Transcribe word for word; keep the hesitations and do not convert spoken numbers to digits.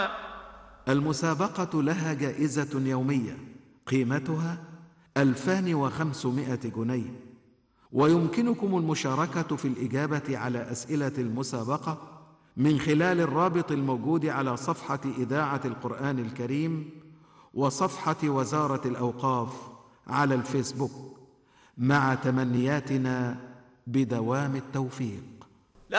المسابقة لها جائزة يومية قيمتها ألفان وخمسمائة جنيه، ويمكنكم المشاركة في الإجابة على أسئلة المسابقة من خلال الرابط الموجود على صفحة إذاعة القرآن الكريم وصفحة وزارة الأوقاف على الفيسبوك، مع تمنياتنا بدوام التوفيق.